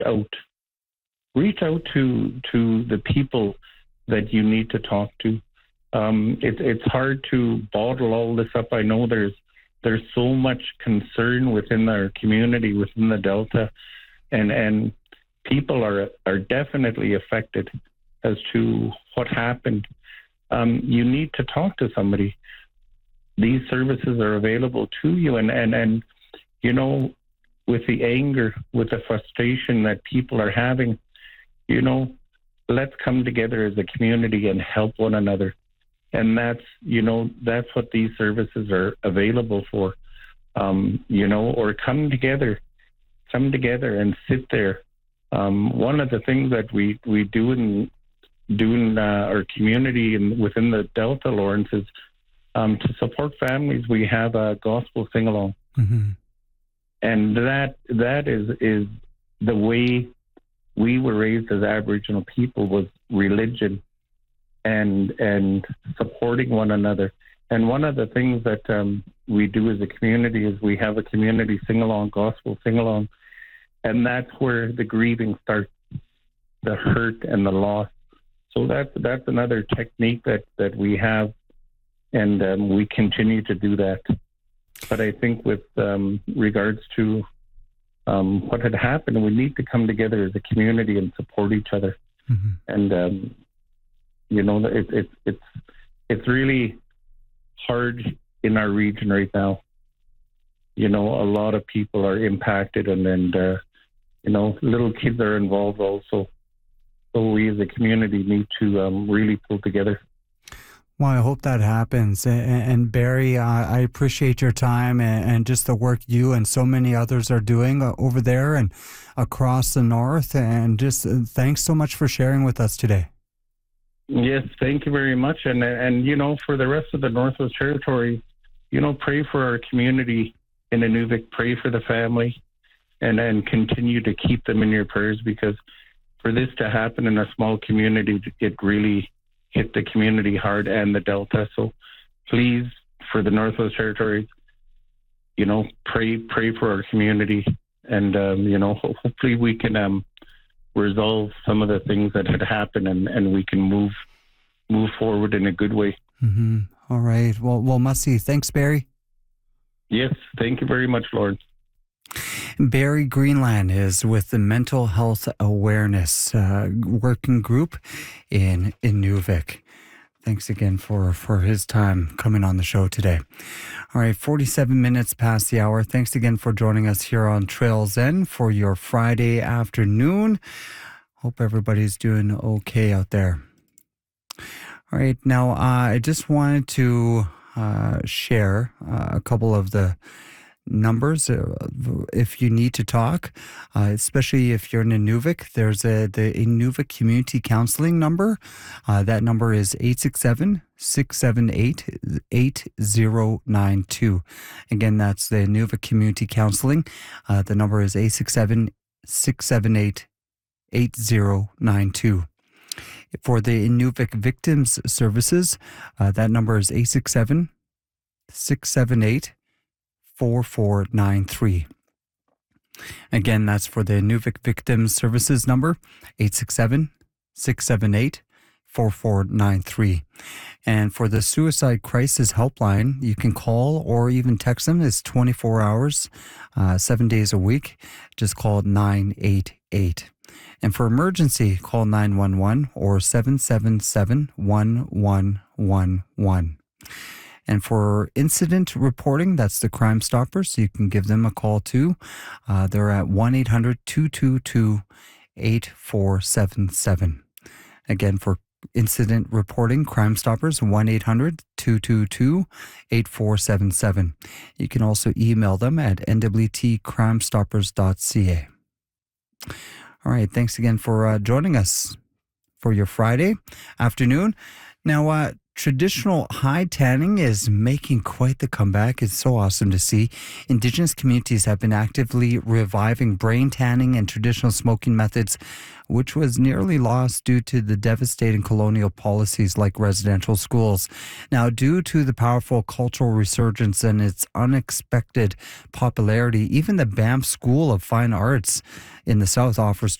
out. Reach out to the people that you need to talk to. It's hard to bottle all this up. I know there's so much concern within our community, within the Delta, and people are definitely affected as to what happened. You need to talk to somebody. These services are available to you, and you know, with the anger, with the frustration that people are having, you know, let's come together as a community and help one another. And that's what these services are available for. Or come together and sit there. One of the things that we do in our community and within the Delta, Lawrence, is to support families. We have a gospel sing-along. Mm-hmm. And that is the way we were raised as Aboriginal people, was religion and supporting one another. And one of the things that we do as a community is we have a community sing-along, gospel sing-along, and that's where the grieving starts, the hurt and the loss. So that's another technique that we have, and we continue to do that. But I think with regards to what had happened, we need to come together as a community and support each other. Mm-hmm. And it's really hard in our region right now. You know, a lot of people are impacted, and little kids are involved also. So we as a community need to really pull together. Well, I hope that happens. And Barry, I appreciate your time and just the work you and so many others are doing over there and across the north. And just thanks so much for sharing with us today. Yes, thank you very much. And for the rest of the Northwest Territories, pray for our community in Inuvik, pray for the family, and continue to keep them in your prayers, because for this to happen in a small community, it really hit the community hard and the Delta. So please, for the Northwest Territories, pray for our community, and hopefully we can resolve some of the things that had happened, and we can move forward in a good way. Mm-hmm. All right. Well, Mussy, thanks, Barry. Yes, thank you very much, Lawrence. Barry Greenland is with the Mental Health Awareness Working Group in Inuvik. Thanks again for his time coming on the show today. All right, 47 minutes past the hour. Thanks again for joining us here on Trail Zen for your Friday afternoon. Hope everybody's doing okay out there. All right, now I just wanted to share a couple of the numbers if you need to talk, especially if you're in Inuvik. There's the Inuvik Community Counseling number. That number is 867-678-8092. Again, that's the Inuvik Community Counseling. The number is 867-678-8092. For the Inuvik Victims Services, that number is 867-678-4493. Again, that's for the Inuvik Victims Services number, 867-678-4493. And for the Suicide Crisis Helpline, you can call or even text them. It's 24 hours, 7 days a week. Just call 988. And for emergency, call 911 or 777-1111. And for incident reporting, that's the Crime Stoppers. You can give them a call too. They're at 1-800-222-8477. Again, for incident reporting, Crime Stoppers, 1-800-222-8477. You can also email them at nwtcrimestoppers.ca. All right, thanks again for joining us for your Friday afternoon. Now, traditional high tanning is making quite the comeback. It's so awesome to see. Indigenous communities have been actively reviving brain tanning and traditional smoking methods, which was nearly lost due to the devastating colonial policies like residential schools. Now, due to the powerful cultural resurgence and its unexpected popularity, even the Banff School of Fine Arts in the South offers